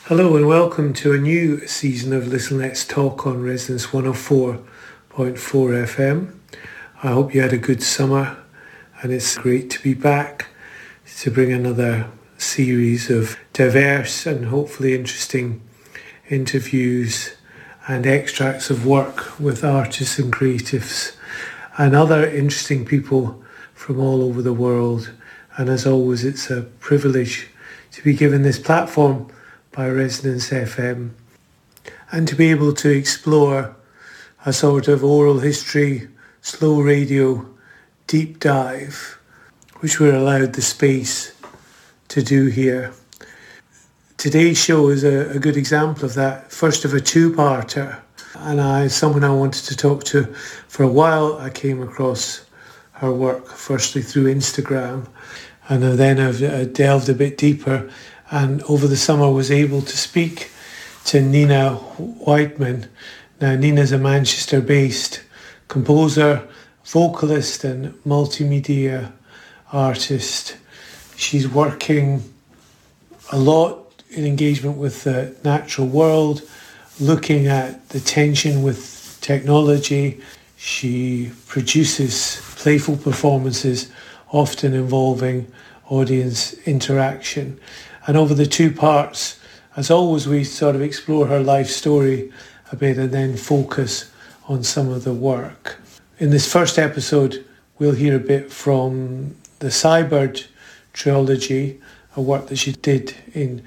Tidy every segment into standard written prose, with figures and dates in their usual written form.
Hello and welcome to a new season of Listen Let's Talk on Resonance 104.4 FM. I hope you had a good summer and it's great to be back to bring another series of diverse and hopefully interesting interviews and extracts of work with artists and creatives and other interesting people from all over the world. And as always, it's a privilege to be given this platform by Resonance FM and to be able to explore a sort of oral history, slow radio, deep dive, which we're allowed the space to do here. Today's show is a good example of that, first of a two-parter. And someone I wanted to talk to for a while. I came across her work firstly through Instagram, and then I've delved a bit deeper, and over the summer was able to speak to Nina Whiteman. Now, Nina's a Manchester-based composer, vocalist and multimedia artist. She's working a lot in engagement with the natural world, looking at the tension with technology. She produces playful performances, often involving audience interaction. And over the two parts, as always, we sort of explore her life story a bit and then focus on some of the work. In this first episode, we'll hear a bit from the Cybird trilogy, a work that she did in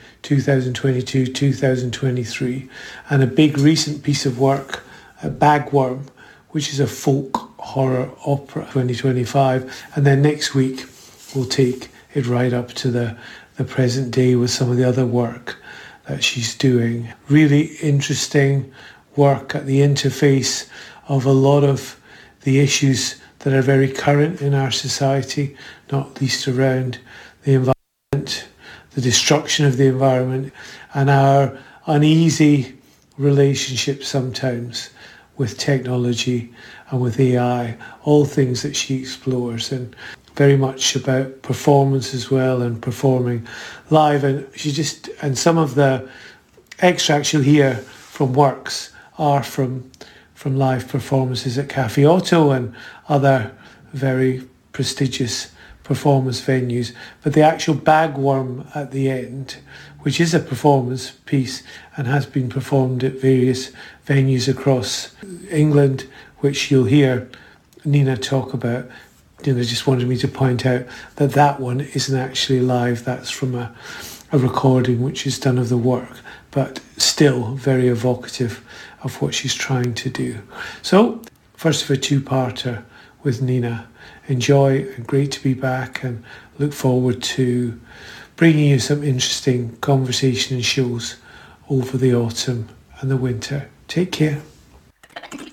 2022-2023, and a big recent piece of work, Bagworm, which is a folk horror opera 2025. And then next week, we'll take it right up to the present day with some of the other work that she's doing. Really interesting work at the interface of a lot of the issues that are very current in our society, not least around the environment, the destruction of the environment, and our uneasy relationship sometimes with technology and with AI, all things that she explores, and very much about performance as well and performing live. And some of the extracts you'll hear from works are from live performances at Cafe Otto and other very prestigious performance venues. But the actual Bagworm at the end, which is a performance piece and has been performed at various venues across England, which you'll hear Nina talk about. Nina just wanted me to point out that one isn't actually live. That's from a recording which is done of the work, but still very evocative of what she's trying to do. So, first of a two-parter with Nina. Enjoy, and great to be back, and look forward to bringing you some interesting conversation and shows over the autumn and the winter. Take care.